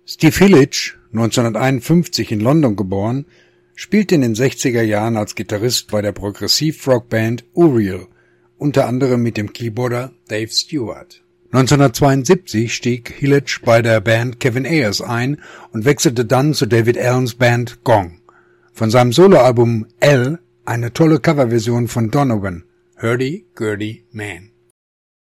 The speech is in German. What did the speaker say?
Steve Hillage, 1951 in London geboren, spielte in den 60er Jahren als Gitarrist bei der Progressiv-Rock-Band Uriel, unter anderem mit dem Keyboarder Dave Stewart. 1972 stieg Hillage bei der Band Kevin Ayers ein und wechselte dann zu David Allens Band Gong. Von seinem Soloalbum L eine tolle Coverversion von Donovan, Hurdy Gurdy Man.